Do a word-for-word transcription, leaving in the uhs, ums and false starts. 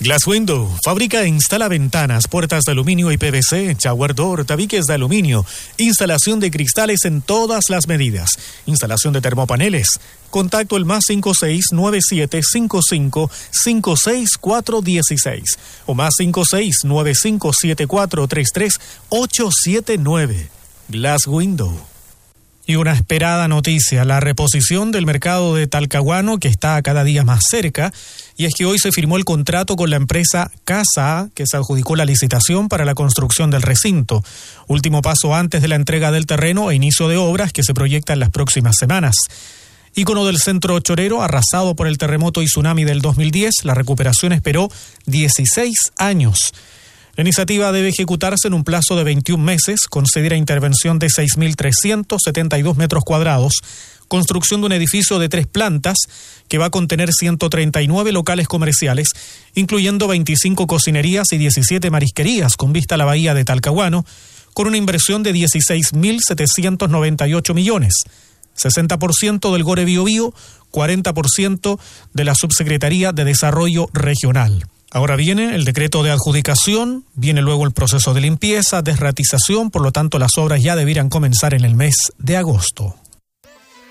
Glass Window fabrica e instala ventanas, puertas de aluminio y P V C, shower door, tabiques de aluminio, instalación de cristales en todas las medidas, instalación de termopaneles. Contacto el más cinco seis nueve siete cinco cinco cinco seis cuatro uno seis o más cinco seis nueve cinco siete cuatro tres tres ocho siete nueve. Glass Window. Y una esperada noticia, la reposición del mercado de Talcahuano, que está cada día más cerca, y es que hoy se firmó el contrato con la empresa Casa A, que se adjudicó la licitación para la construcción del recinto. Último paso antes de la entrega del terreno e inicio de obras que se proyectan en las próximas semanas. Ícono del centro chorero, arrasado por el terremoto y tsunami del dos mil diez, la recuperación esperó dieciséis años. La iniciativa debe ejecutarse en un plazo de veintiún meses, considera intervención de seis mil trescientos setenta y dos metros cuadrados, construcción de un edificio de tres plantas que va a contener ciento treinta y nueve locales comerciales, incluyendo veinticinco cocinerías y diecisiete marisquerías con vista a la bahía de Talcahuano, con una inversión de dieciséis mil setecientos noventa y ocho millones, sesenta por ciento del Gore Biobío, cuarenta por ciento de la Subsecretaría de Desarrollo Regional. Ahora viene el decreto de adjudicación, viene luego el proceso de limpieza, desratización, por lo tanto las obras ya debieran comenzar en el mes de agosto.